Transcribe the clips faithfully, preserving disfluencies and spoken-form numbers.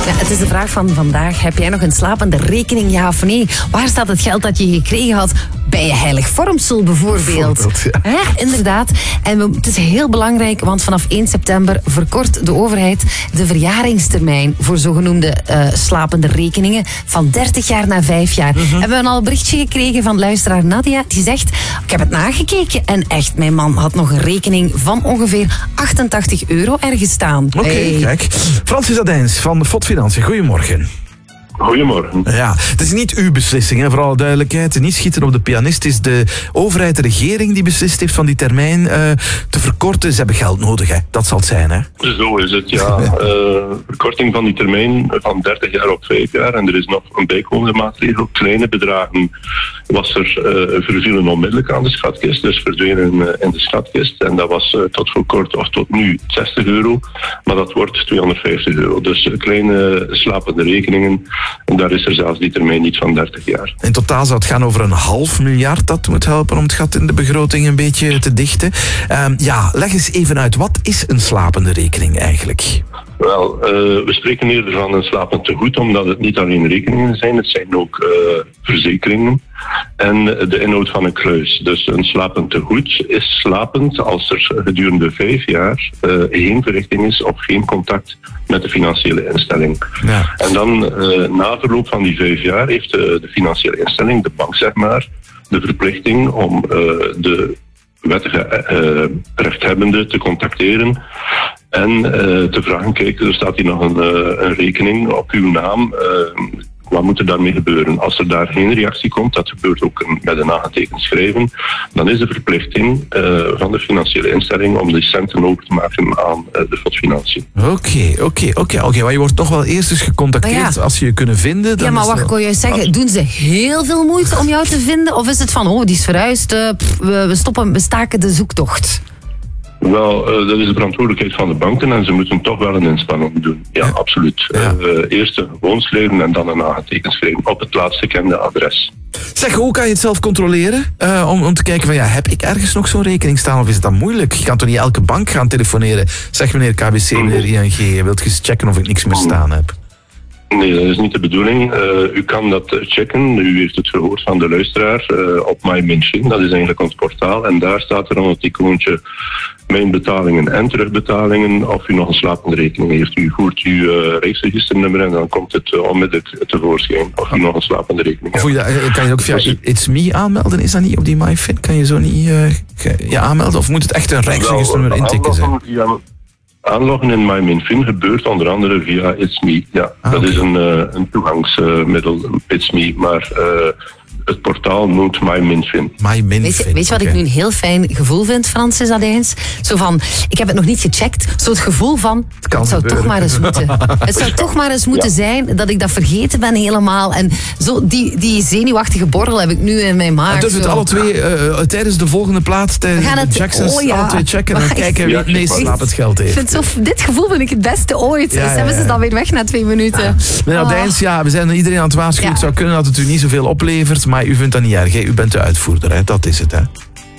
Ja, het is de vraag van vandaag. Heb jij nog een slapende rekening, ja of nee? Waar staat het geld dat je gekregen had? Bij je heilig vormsel bijvoorbeeld. Bijvoorbeeld, ja. Hè, inderdaad. En we, het is heel belangrijk, want vanaf één september verkort de overheid de verjaringstermijn voor zogenoemde uh, slapende rekeningen van dertig jaar naar vijf jaar. Mm-hmm. Hebben we al een berichtje gekregen van luisteraar Nadia, die zegt, ik heb het nagekeken en echt, mijn man had nog een rekening van ongeveer achtentachtig euro ergens staan. Oké, okay, hey. Kijk. Francis Adijns van F O D Financiën, goedemorgen. Goedemorgen. Ja, het is niet uw beslissing, hè, voor alle duidelijkheid. Niet schieten op de pianist. Het is de overheid, de regering die beslist heeft van die termijn uh, te verkorten. Ze hebben geld nodig, hè. Dat zal het zijn, hè. Zo is het, ja. uh, verkorting van die termijn van dertig jaar op vijf jaar. En er is nog een bijkomende maatregel. Kleine bedragen was er uh, vervielen onmiddellijk aan de schatkist. Dus verdwenen uh, in de schatkist. En dat was uh, tot voor kort of tot nu zestig euro. Maar dat wordt tweehonderdvijftig euro. Dus uh, kleine slapende rekeningen. En daar is er zelfs die termijn niet van dertig jaar. In totaal zou het gaan over een half miljard dat moet helpen om het gat in de begroting een beetje te dichten. Um, ja, leg eens even uit, wat is een slapende rekening eigenlijk? Wel, uh, we spreken eerder van een slapend tegoed, omdat het niet alleen rekeningen zijn, het zijn ook uh, verzekeringen en de inhoud van een kluis. Dus een slapend tegoed is slapend als er gedurende vijf jaar uh, geen verrichting is of geen contact met de financiële instelling. Ja. En dan uh, na verloop van die vijf jaar heeft de, de financiële instelling, de bank zeg maar, de verplichting om uh, de wettige uh, rechthebbende te contacteren en uh, te vragen, kijk, er staat hier nog een, uh, een rekening op uw naam. Uh, wat moet er daarmee gebeuren? Als er daar geen reactie komt, dat gebeurt ook een, met een aangetekend schrijven, dan is de verplichting uh, van de financiële instelling om die centen over te maken aan uh, de F O D Financiën. Oké, oké, oké, oké. Maar je wordt toch wel eerst eens gecontacteerd ja. als je je kunnen vinden. Dan ja, maar wat kon je zeggen? Doen ze heel veel moeite om jou te vinden? Of is het van, oh, die is verhuisd, uh, pff, we, we stoppen, we staken de zoektocht? Wel, uh, dat is de verantwoordelijkheid van de banken en ze moeten toch wel een inspanning doen. Ja, ja. absoluut. Ja. Uh, eerst een gewoon schrijven en dan een aangetekend schrijven op het laatst gekende adres. Zeg, hoe kan je het zelf controleren? Uh, om, om te kijken van, ja, heb ik ergens nog zo'n rekening staan of is dat moeilijk? Je kan toch niet elke bank gaan telefoneren? Zeg meneer K B C, meneer I N G, je wilt eens checken of ik niks meer staan heb. Nee, dat is niet de bedoeling. Uh, u kan dat checken. U heeft het gehoord van de luisteraar uh, op MyMinFin. Dat is eigenlijk ons portaal. En daar staat er onder het icoontje mijn betalingen en terugbetalingen. Of u nog een slapende rekening heeft. U voert uw uh, reisregisternummer en dan komt het uh, onmiddellijk tevoorschijn. Of u nog een slapende rekening of hebt. Of kan je ook via It's Me aanmelden? Is dat niet op die MyFin? Kan je zo niet uh, ja, aanmelden? Of moet het echt een reisregisternummer intikken zijn? Ja, aanloggen in MyMinFin gebeurt onder andere via It's Me. Ja, ah, dat okay. is een, uh, een toegangsmiddel, uh, It's Me. Maar uh, het portaal noemt MyMinFin. MyMinFin. Weet je, weet je wat okay. ik nu een heel fijn gevoel vind, Francis Adijns? Zo van, ik heb het nog niet gecheckt. Zo het gevoel van, het, kan het zou gebeuren. toch maar eens moeten. Het zou toch maar eens moeten ja. zijn dat ik dat vergeten ben helemaal. En zo die, die zenuwachtige borrel heb ik nu in mijn maag. Durf het alle twee uh, tijdens de volgende plaat, tijdens de het, Jacksons, oh ja. alle twee checken en kijken wie het meest slaap het geld heeft. Ik vind zo, dit gevoel vind ik het beste ooit. Ja, ja, ja. Hebben ze dan weer weg na twee minuten. Ja. Meneer Adijns, ja, we zijn iedereen aan het waarschuwen. Ja. Het zou kunnen dat het u niet zoveel oplevert, maar u vindt dat niet erg. Hè? U bent de uitvoerder, hè? Dat is het, hè?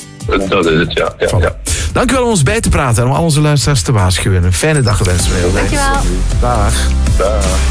Dat is het, ja. ja, ja. Dank u wel om ons bij te praten en om al onze luisteraars te waarschuwen. Een fijne dag gewenst. Dankjewel. Dag. Dag.